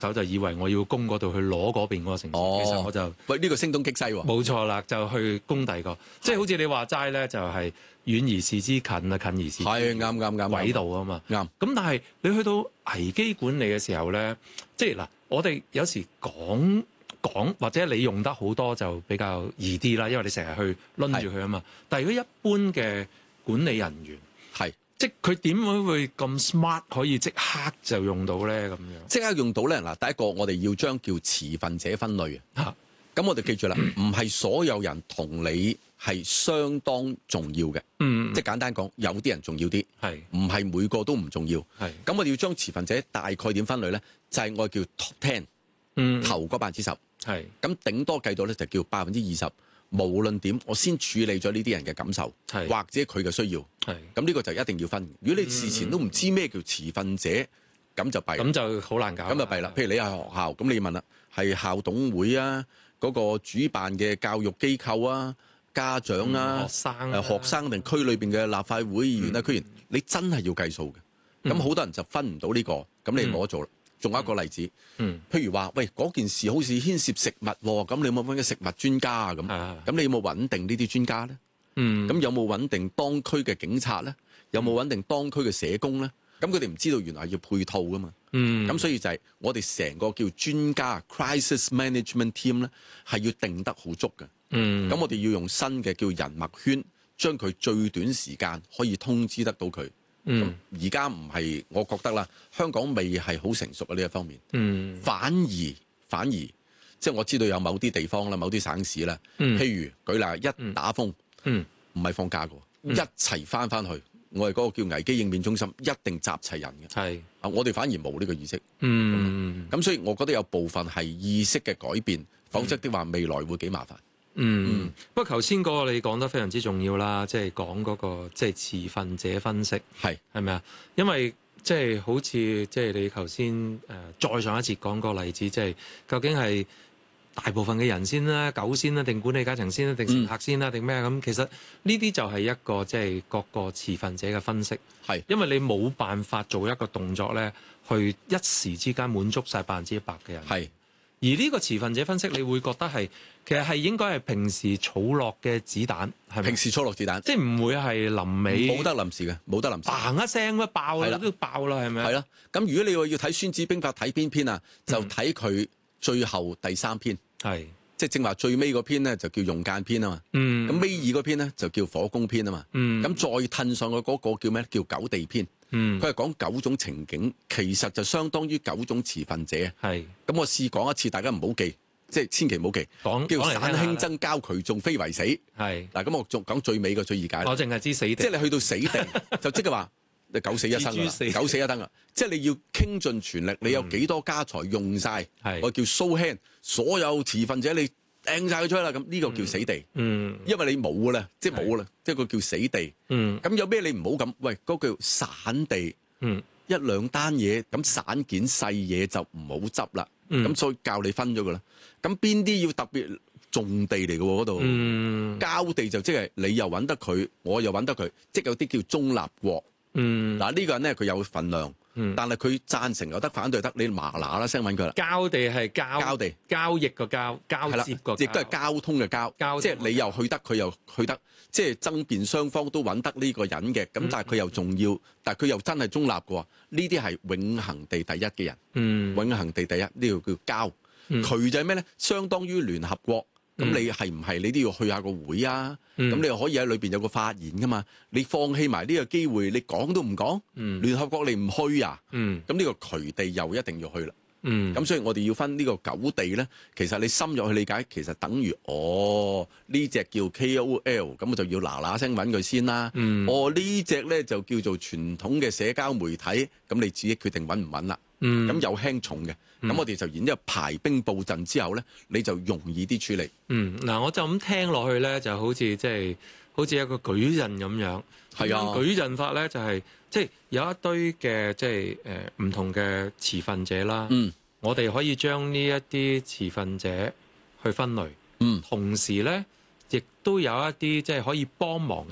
手就以為我要攻嗰度去攞嗰邊嗰個城市，其實我就呢個聲東擊西喎。 冇錯啦，就去攻第二個，即係好似你話齋咧，就係遠而視之近啊，近而視之係啱軌道啊嘛。 啱。 咁但係你去到危機管理嘅時候咧，即係嗱，我哋有時講或者你用得好多就比較易啲啦，因為你成日去攆住佢啊嘛。但係如果一般嘅管理人員係。 即係佢點會咁 smart 可以即刻就用到咧咁樣？ 即刻用到咧嗱，第一個我哋要將叫持份者分類啊。咁我哋記住啦，唔係所有人同你係相當重要嘅。即係簡單講，有啲人重要啲，唔係每個都唔重要。咁我哋要將持份者大概點分類咧？就係我叫 top 10，頭嗰10%。咁頂多計到咧就叫20%。無論點，我先處理咗呢啲人嘅感受，或者佢嘅需要。咁呢個就一定要分。如果你事前都唔知咩叫持份者，咁就弊。 咁就好難搞。 咁就弊啦。譬如你係學校，咁你要問啦，係校董會啊，嗰個主辦嘅教育機構啊，家長啊，學生定區裏邊嘅立法會議員啊，區議員，你真係要計數嘅。咁好多人就分唔到呢個，咁你冇得做啦。仲有一個例子，譬如話，喂，嗰件事好似牽涉食物喎，咁你有冇揾嘅食物專家啊？咁你有冇穩定呢啲專家咧？咁有冇穩定當區嘅警察咧？有冇穩定當區嘅社工咧？咁佢哋唔知道原來要配套噶嘛。咁所以就係我哋成個叫專家 crisis management team 咧，係要定得好足嘅。咁我哋要用新嘅叫人脈圈，將佢最短時間可以通知得到佢。而家唔係，我覺得啦，香港未係好成熟嘅呢一方面。反而，即係我知道有某啲地方啦，某啲省市啦，譬如舉例一打風，唔係放假嘅，一齊翻去，我哋嗰個叫危機應變中心，一定集齊人嘅。我哋反而冇呢個意識。咁所以我覺得有部分係意識嘅改變，否則的話未來會幾麻煩。 不過頭先嗰個你講得非常之重要啦，即係講嗰個即係持份者分析，係咪啊？因為即係好似即係你頭先再上一節講個例子，即係究竟係大部分嘅人先啦、狗先啦，定管理階層先啦，定乘客先啦，定咩咁？其實呢啲就係一個即係各個持份者嘅分析，因為你冇辦法做一個動作咧，去一時之間滿足晒100%嘅人。而呢個持份者分析，你會覺得係其實係應該係平時儲落嘅子彈，係咪？平時儲落子彈，即係唔會係臨尾冇得臨時嘅，冇得臨時。嘭一聲咧爆啦，都爆啦，係咪？ 係啦。咁如果你話要睇《孫子兵法》睇邊篇啊，就睇佢最後第3篇。即係正話最尾嗰篇咧就叫用間篇啊嘛。咁尾二嗰篇咧就叫火攻篇啊嘛。咁再褪上去嗰個叫咩？叫九地篇。佢係講9種情景，其實就相當於9種持份者。咁我試講一次，大家唔好記，即係千祈唔好記。叫散輕爭交渠眾非為死。嗱，咁我仲講最尾嘅最易解。 我淨係知死地。 即係你去到死地，就即係話你九死一生啦，九死一生啊！即係你要傾盡全力，你有幾多家財用晒，我叫 show hand，所有持份者你掟晒佢出去啦，咁呢個叫死地。因為你冇啦，即係冇啦，即係個叫死地。咁有咩你唔好咁？喂，嗰個叫散地。一兩單嘢，咁散件細嘢就唔好執啦。咁所以教你分咗噶啦。咁邊啲要特別重地嚟嘅喎？嗰度交地就即係你又揾得佢，我又揾得佢，即係有啲叫中立國。嗱，呢個人咧佢有份量。但係佢贊成又得，反對得，你麻嗱啦聲揾佢啦。交地係交地，交易個交，交接個交，亦都係交通嘅交，即係你又去得，佢又去得，即係爭辯雙方都揾得呢個人嘅。咁但係佢又重要，但係佢又真係中立嘅喎。呢啲係永恆地第一嘅人，永恆地第一呢個叫交。佢就係咩咧？相當於聯合國。咁你係唔係你都要去下個會啊？咁你又可以喺裏邊有個發言噶嘛？你放棄埋呢個機會，你講都唔講？聯合國你唔去啊？咁呢個渠地又一定要去啦。咁所以我哋要分呢個九地咧，其實你深入去理解，其實等於呢隻叫 KOL， 咁我就要嗱嗱聲揾佢先啦。呢隻咧就叫做傳統嘅社交媒體，咁你自己決定揾唔揾啦。咁有輕重嘅。咁我哋就然之後排兵布陣之後咧，你就容易啲處理。 嗱，我就咁聽落去咧，就好似好似一個矩陣咁樣。係啊，矩陣法咧就係即係有一堆嘅即係唔同嘅持份者啦。我哋可以將呢一啲持份者去分類。同時咧，亦都有一啲即係可以幫忙嘅人。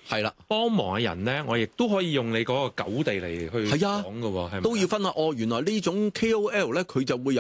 係啦， 幫忙嘅人咧，我亦都可以用你嗰個狗地嚟去講嘅喎，係咪？ 都要分下。哦，原來呢種 KOL 咧，佢就會有